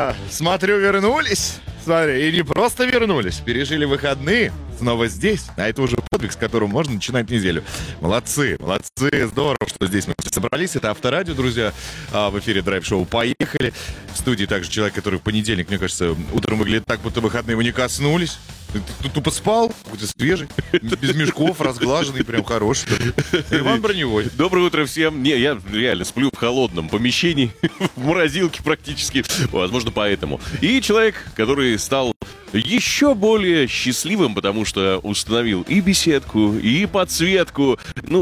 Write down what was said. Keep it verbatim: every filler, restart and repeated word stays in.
Смотрю, вернулись. Смотри, и не просто вернулись, пережили выходные, снова здесь. А это уже подвиг, с которого можно начинать неделю. Молодцы, молодцы, здорово, что здесь мы все собрались. Это Авторадио, друзья. А в эфире драйв-шоу «Поехали». В студии также человек, который в понедельник, мне кажется, утром выглядит так, будто выходные его не коснулись. Ты тупо спал, какой-то свежий, без мешков, разглаженный, прям хороший. Иван Броневой. Доброе утро всем. Не, я реально сплю в холодном помещении, в морозилке практически, возможно, поэтому. И человек, который стал еще более счастливым, потому что установил и беседку, и подсветку. Ну,